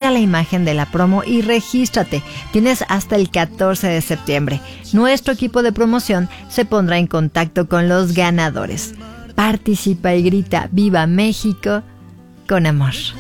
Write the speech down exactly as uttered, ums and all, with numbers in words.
Checa la imagen de la promo y regístrate. Tienes hasta el catorce de septiembre. Nuestro equipo de promoción se pondrá en contacto con los ganadores. Participa y grita ¡Viva México! Con amor.